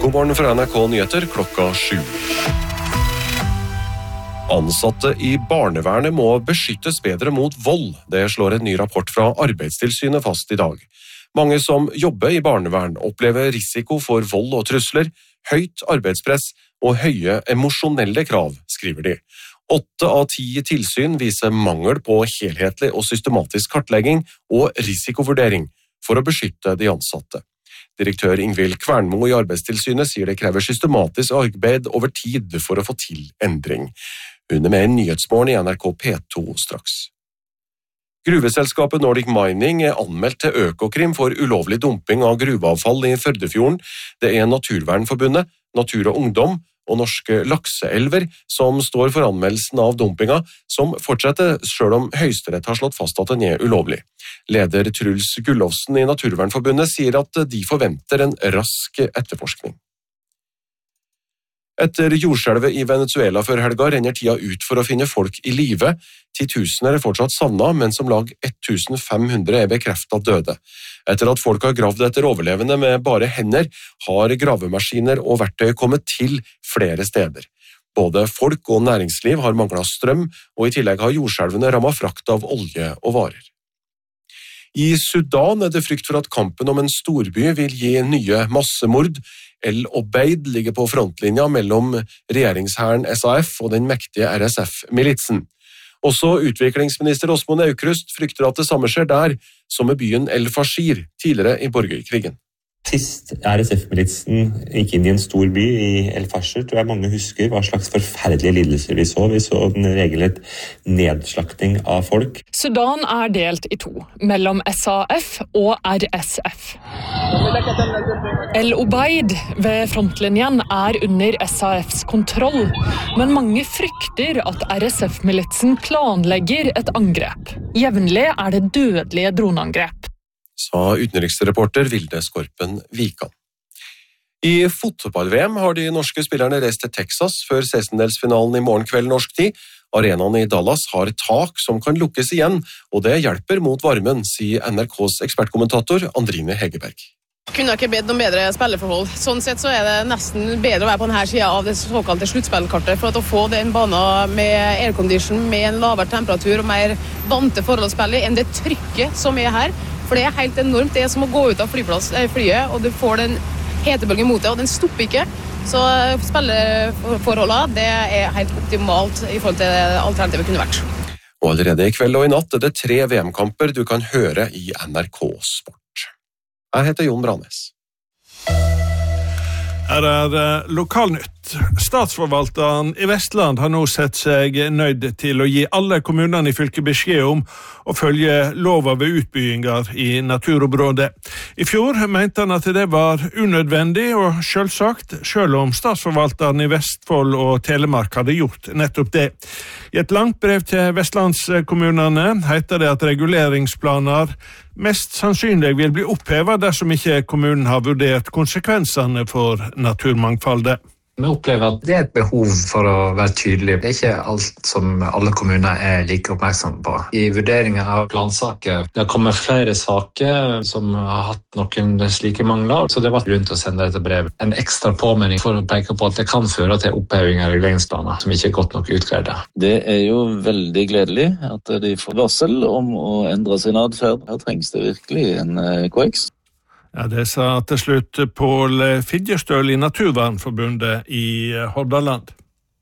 God morgen fra NRK Nyheter klokka 7. Ansatte i barnevernet må beskyttes bedre mot vold. Det slår en ny rapport fra Arbeidstilsynet fast i dag. Mange som jobber i barnevern opplever risiko for vold og trusler, høyt arbeidspress og høye emosjonelle krav, skriver de. 8 av 10 tilsyn viser mangel på helhetlig og systematisk kartlegging og risikovurdering for å beskytte de ansatte. Direktør Ingvild Kvernmo i Arbeidstilsynet sier det krever systematisk arbeid over tid for å få til endring. Hun er med i Nyhetsmorgen i NRK P2 straks. Gruveselskapet Nordic Mining er anmeldt til Økokrim for ulovlig dumping av gruveavfall i Førdefjorden. Det er Naturvernforbundet, Natur og Ungdom og Norske Lakseelver som står for anmeldelsen av dumpinga, som fortsetter selv om Høyesterett har slått fast at den er ulovlig. Leder Truls Gullovsen i Naturvernforbundet sier at de forventer en rask etterforskning. Etter jordskjelvet i Venezuela før helga renner tida ut for å finne folk i live. 10 000 er fortsatt savnet, mens om lag 1500 er bekreftet døde. Etter at folk har gravd etter overlevende med bare hender, har gravemaskiner og verktøy kommet til flere steder. Både folk og næringsliv har manglet strøm, og i tillegg har jordskjelvene rammet frakt av olje og varer. I Sudan er det frykt for at kampen om en storby vil gi nye massemord. El Obeid ligger på frontlinja mellom regjeringshæren SAF og den mektige RSF-militsen. Også utviklingsminister Åsmund Aukrust frykter at det samme skjer der, som med byen El Fashir tidligere i borgerkrigen. Sist RSF-militsen gikk inn i en stor by i El Fashir, tror jeg mange husker hva slags forferdelige lidelser vi så. Vi så en regelrett nedslakting av folk. Sudan er delt i 2, mellom SAF og RSF. El Obeid ved frontlinjen er under SAFs kontroll, men mange frykter at RSF-militsen planlegger et angrep. Jevnlig er det dødelige droneangrep, sa utenriksreporter Vilde Skorpen Vikan. I fotball-VM har de norske spillerne reist til Texas før 16-delsfinalen i morgen kveld norsk tid. Arenaen i Dallas har tak som kan lukkes igjen, og det hjelper mot varmen, sier NRKs ekspertkommentator Andrine Hegerberg. Kunne ikke bedt om bedre spilleforhold. Sånn sett så er det nesten bedre å være på denne siden av det såkalte sluttspillkartet, for å få den banen med aircondition, med en lavere temperatur og mer vante forhold å spille enn det trykket som er her. For det er helt enormt. Det er som å gå ut av flyet, og du får den hetebølgen mot deg, og den stopper ikke. Så spilleforholdene, det er helt optimalt i forhold til det alternativet kunne vært. Og allerede i kveld og i natt er det 3 VM-kamper du kan høre i NRK Sport. Jeg heter Jon Branes. Her er Lokalnytt. Statsforvalteren i Vestland har nå sett seg nøyd til å gi alle kommunene i fylket beskjed om å følge lova ved utbygginger i naturområdet. I fjor mente han at det var unødvendig og selvsagt, selv om statsforvalteren i Vestfold og Telemark hadde gjort nettopp det. I et langt brev til Vestlandskommunene heter det at reguleringsplaner mest sannsynlig vil bli opphevet dersom ikke kommunen har vurdert konsekvensene for naturmangfoldet. Vi opplever at det er et behov for å være tydelig. Det er ikke alt som alle kommuner er like oppmerksomme på. I vurderingen av plansaker, det har kommet flere saker som har hatt noen slike mangler, så det var grunn til å sende dette brev. En ekstra påmelding for å peke på at det kan føre til oppheving av reguleringsplaner som ikke er godt nok utgredet. Det er jo veldig gledelig at de får varsel om å endre sin adferd. Her trengs det virkelig en KX. Ja, det sa til slutt Pål Fidjestøl i Naturvernforbundet i Hordaland.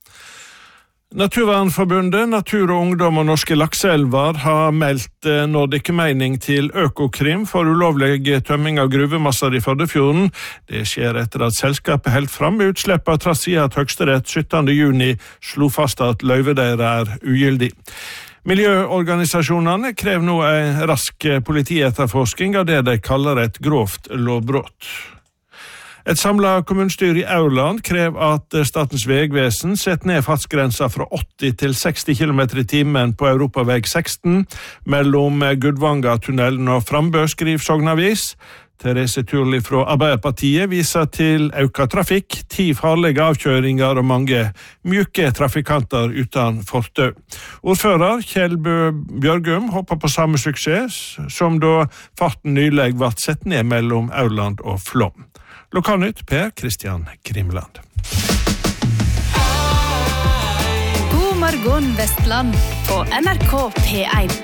Naturvernforbundet, Natur og Ungdom og Norske Lakseelver har meldt Nordic Mining til Økokrim for ulovlig tømming av gruvemasser i Førdefjorden. Det skjer etter at selskapet helt fram med utslippet trass i at Høyesterett 17. juni slo fast at løyvet deres er ugyldig. Miljøorganisasjonene krever nå en rask politietterforsking av det de kaller et grovt lovbrott. Et samlet kommunestyre i Aurland krever at Statens vegvesen setter ned fartsgrensa fra 80 til 60 km i timen på Europaveg 16 mellom Gudvanga-tunnelen og Frambø, skriver Sognavis. Therese Turli fra Arbeiderpartiet viser til økt trafikk, 10 farlige avkjøringer og mange mjuke trafikanter uten fortau. Ordfører Kjell Bjørgum håper på samme suksess som da farten nylig ble sett ned mellom Aurland og Flåm. Lokalnytt, Per Kristian Grimland. God morgen Vestland på NRK P1.